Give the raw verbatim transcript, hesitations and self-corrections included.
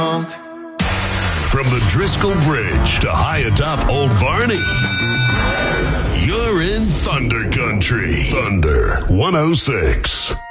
From the Driscoll Bridge to high atop Old Barney, you're in Thunder Country. Thunder one oh six.